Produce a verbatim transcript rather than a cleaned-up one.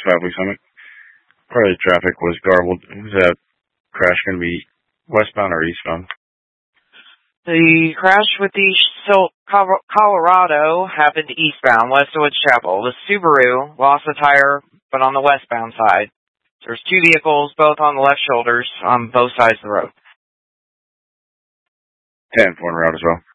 five weeks on it. Part of the traffic was garbled. Was that crash going to be westbound or eastbound? The crash with the Colorado happened eastbound, west of Woods Chapel. The Subaru lost a tire, but on the westbound side. There's two vehicles, both on the left shoulders, on both sides of the road. ten four route as well.